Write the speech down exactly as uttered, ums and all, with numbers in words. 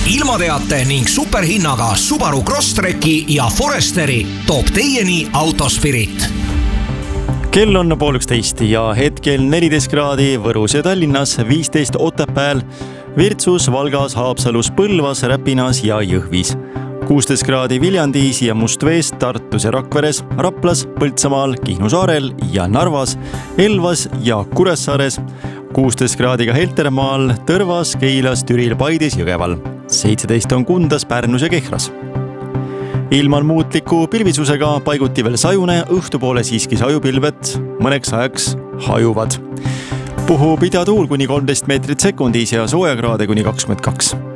ilmateate ning superhinnaga Subaru Crosstreki ja Foresteri toob teieni Autospirit. Kell on pool üksteist ja hetkel neliteist kraadi Võrus ja Tallinnas, viisteist Otepääl, Virtsus, Valgas, Haapsalus, Põlvas, Räpinas ja Jõhvis. kuusteist kraadi Viljandis ja Mustvees, Tartus ja Rakveres, Raplas, Põltsamaal, Kihnu saarel ja Narvas, Elvas ja Kuressaares. kuusteist kraadiga Heltermaal, Tõrvas, Keilas, Türil, Paidis, Jõgeval. seitseteist on Kundas, Pärnus ja Kehras. Ilman muutliku pilvisusega paiguti veel sajune, õhtupoole siiski sajupilved mõneks ajaks hajuvad. Puhub idatuul kuni kolmteist meetrit sekundis ja soojakraade kuni kakskümmend kaks.